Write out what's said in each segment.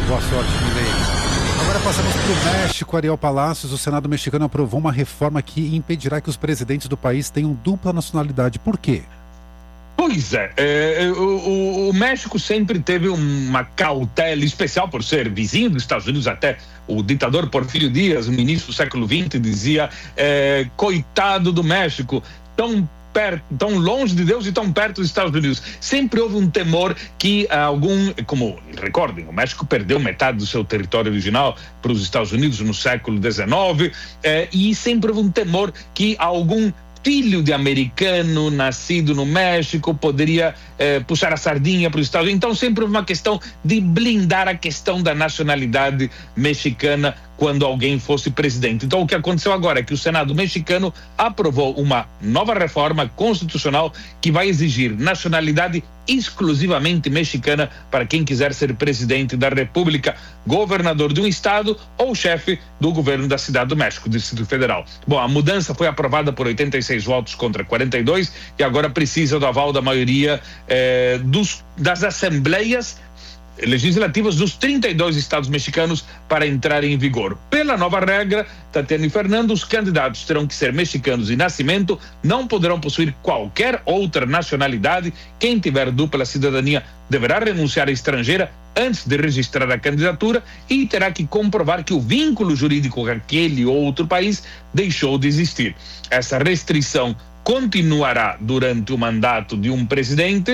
Boa sorte, Milei. Agora passamos para o México. Ariel Palacios, o Senado mexicano aprovou uma reforma que impedirá que os presidentes do país tenham dupla nacionalidade. Por quê? Pois é, o México sempre teve uma cautela especial por ser vizinho dos Estados Unidos. Até o ditador Porfírio Díaz, no início do século XX, dizia, coitado do México, tão longe de Deus e tão perto dos Estados Unidos. Sempre houve um temor que como recordem, o México perdeu metade do seu território original para os Estados Unidos no século XIX, e sempre houve um temor que algum filho de americano nascido no México poderia puxar a sardinha para os Estados Unidos. Então sempre houve uma questão de blindar a questão da nacionalidade mexicana quando alguém fosse presidente. Então o que aconteceu agora é que o Senado mexicano aprovou uma nova reforma constitucional que vai exigir nacionalidade exclusivamente mexicana para quem quiser ser presidente da República, governador de um estado ou chefe do governo da Cidade do México, Distrito Federal. Bom, a mudança foi aprovada por 86 votos contra 42 e agora precisa do aval da maioria das assembleias legislativas dos 32 estados mexicanos para entrar em vigor. Pela nova regra, Tatiana e Fernando, os candidatos terão que ser mexicanos de nascimento, não poderão possuir qualquer outra nacionalidade. Quem tiver dupla cidadania deverá renunciar à estrangeira antes de registrar a candidatura e terá que comprovar que o vínculo jurídico com aquele outro país deixou de existir. Essa restrição continuará durante o mandato de um presidente.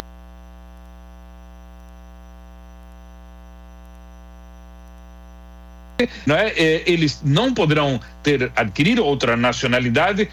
Não é? Eles não poderão adquirir outra nacionalidade,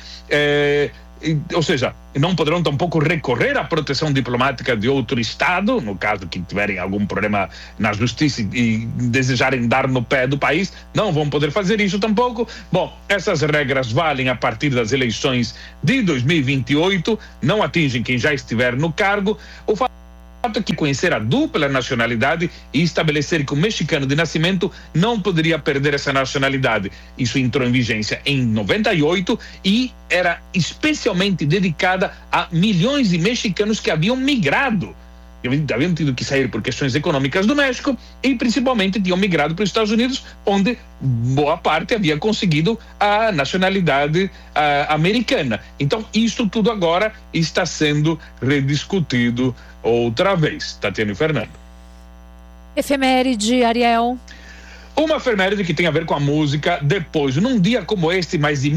ou seja, não poderão tampouco recorrer à proteção diplomática de outro estado, no caso que tiverem algum problema na justiça e desejarem dar no pé do país, não vão poder fazer isso tampouco. Bom, essas regras valem a partir das eleições de 2028, não atingem quem já estiver no cargo. O fato é que conhecer a dupla nacionalidade e estabelecer que o mexicano de nascimento não poderia perder essa nacionalidade. Isso entrou em vigência em 98 e era especialmente dedicada a milhões de mexicanos que haviam migrado. Haviam tido que sair por questões econômicas do México e principalmente tinham migrado para os Estados Unidos, onde boa parte havia conseguido a nacionalidade americana. Então isso tudo agora está sendo rediscutido outra vez. Tatiana e Fernando. Efeméride, Ariel. Uma efeméride que tem a ver com a música. Depois, num dia como este, mas de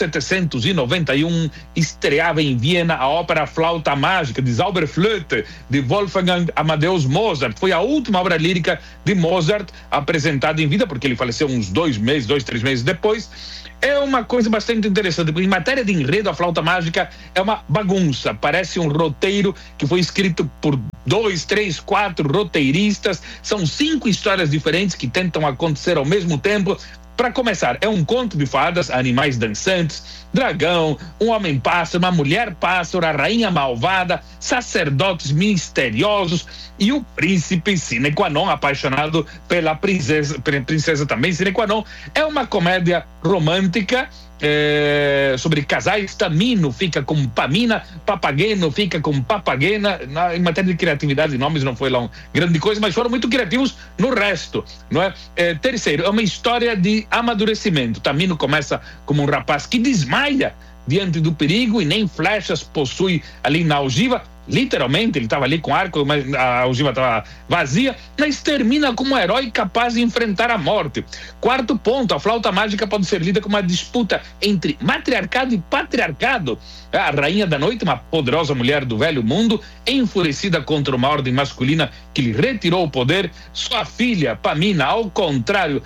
1791, estreava em Viena a ópera Flauta Mágica, de Zauberflöte, de Wolfgang Amadeus Mozart. Foi a última obra lírica de Mozart apresentada em vida, porque ele faleceu uns 2, 3 meses depois. É uma coisa bastante interessante, porque em matéria de enredo, a Flauta Mágica é uma bagunça, parece um roteiro que foi escrito por 2, 3, 4 roteiristas. São 5 histórias diferentes que tentam acontecer ao mesmo tempo. Para começar, é um conto de fadas, animais dançantes, dragão, um homem pássaro, uma mulher pássaro, a rainha malvada, sacerdotes misteriosos e o príncipe sine qua non, apaixonado pela princesa também sine qua non. É uma comédia romântica sobre casais. Tamino fica com Pamina, Papageno fica com Papagena. Em matéria de criatividade de nomes não foi lá uma grande coisa, mas foram muito criativos no resto, não é? Terceiro, é uma história de amadurecimento. Tamino começa como um rapaz que desmaia diante do perigo e nem flechas possui ali na algiva. Literalmente, ele estava ali com arco, mas a algiva estava vazia, mas termina como um herói capaz de enfrentar a morte. Quarto ponto, a flauta mágica pode ser lida como uma disputa entre matriarcado e patriarcado. A rainha da noite, uma poderosa mulher do velho mundo, enfurecida contra uma ordem masculina que lhe retirou o poder. Sua filha, Pamina, ao contrário,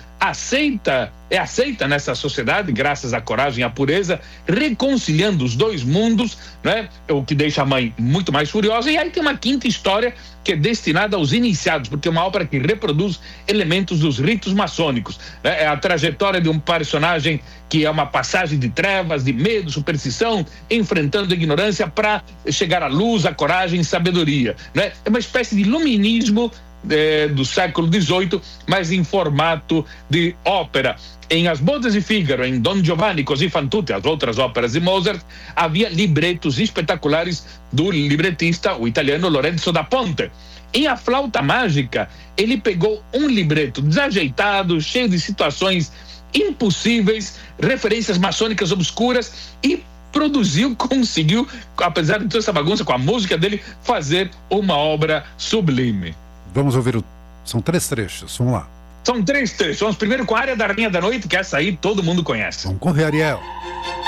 é aceita nessa sociedade graças à coragem e à pureza, reconciliando os dois mundos, né? O que deixa a mãe muito mais furiosa. E aí tem uma quinta história que é destinada aos iniciados, porque é uma ópera que reproduz elementos dos ritos maçônicos, né? É a trajetória de um personagem que é uma passagem de trevas, de medo, superstição, enfrentando a ignorância para chegar à luz, à coragem e sabedoria, né? É uma espécie de iluminismo do século XVIII, mas em formato de ópera. Em As Bodas de Fígaro, em Don Giovanni, Così fan tutte, as outras óperas de Mozart, havia libretos espetaculares do libretista, o italiano Lorenzo da Ponte. Em A Flauta Mágica, ele pegou um libreto desajeitado, cheio de situações impossíveis, referências maçônicas obscuras e conseguiu, apesar de toda essa bagunça com a música dele, fazer uma obra sublime. Vamos ouvir são 3 trechos, vamos lá. São 3 trechos. Vamos primeiro com a Área da Rainha da Noite, que essa aí todo mundo conhece. Vamos correr, Ariel.